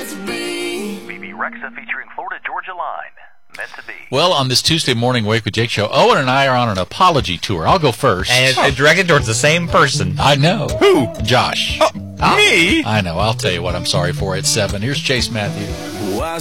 BB Rexa featuring Florida Georgia Line. Meant to be. Well, on this Tuesday morning Wake with Jake show, Owen and I are on an apology tour. I'll go first. And it's directed towards the same person. I know. Who? Josh. Me? I know. I'll tell you what I'm sorry for at 7. Here's Chase Matthews.